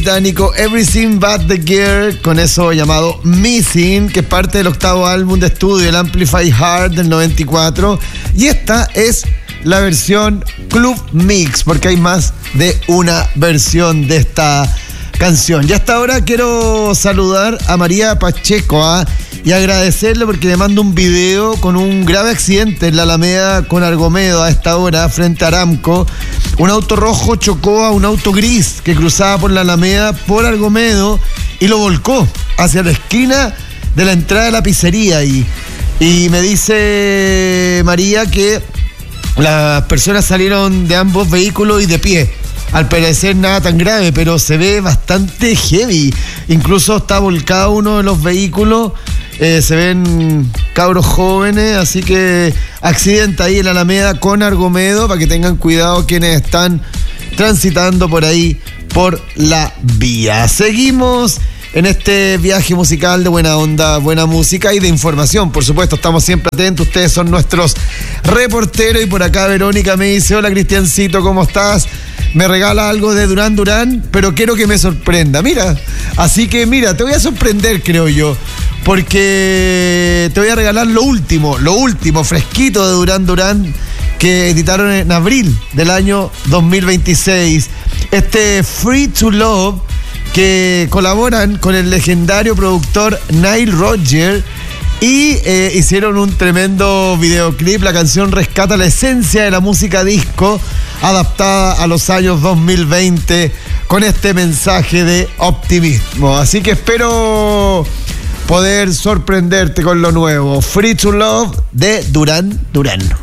británico Everything But The Girl, con eso llamado Missing, que es parte del octavo álbum de estudio, el Amplify Heart del 94, y esta es la versión Club Mix, porque hay más de una versión de esta canción. Y hasta ahora quiero saludar a María Pacheco y agradecerle porque me manda un video con un grave accidente en la Alameda con Argomedo a esta hora frente a Aramco. Un auto rojo chocó a un auto gris que cruzaba por la Alameda por Argomedo y lo volcó hacia la esquina de la entrada de la pizzería. Y me dice María que las personas salieron de ambos vehículos y de pie. Al parecer nada tan grave, pero se ve bastante heavy. Incluso está volcado uno de los vehículos. Se ven cabros jóvenes, así que accidente ahí en la Alameda con Argomedo, para que tengan cuidado quienes están transitando por ahí, por la vía. Seguimos en este viaje musical de buena onda, buena música y de información. Por supuesto, estamos siempre atentos. Ustedes son nuestros reporteros. Y por acá Verónica me dice: hola Cristiancito, ¿cómo estás? Me regala algo de Durán Durán, pero quiero que me sorprenda. Mira, así que mira, te voy a sorprender, creo yo, porque te voy a regalar lo último, fresquito de Durán Durán, que editaron en abril del año 2026. Este Free to Love, que colaboran con el legendario productor Nile Rodgers y hicieron un tremendo videoclip. La canción rescata la esencia de la música disco adaptada a los años 2020 con este mensaje de optimismo. Así que espero poder sorprenderte con lo nuevo. Free to Love de Durán Durán.